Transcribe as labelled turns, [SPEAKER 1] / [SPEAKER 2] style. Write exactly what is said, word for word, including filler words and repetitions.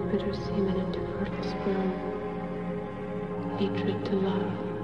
[SPEAKER 1] bitter semen into fertile sperm, hatred to love.